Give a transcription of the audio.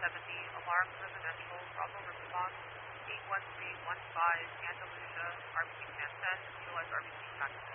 Alarms Residential, Bravo Response, 81315, Andalusia, RBC Command 10, utilize RBC Tactical.